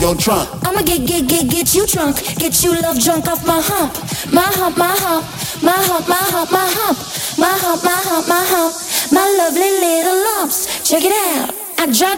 your trunk. I'ma get you drunk, get you love drunk off my hump, my hump, my hump, my hump, my hump, my hump, my hump, my hump, my hump, my lovely little lumps. Check it out. I drop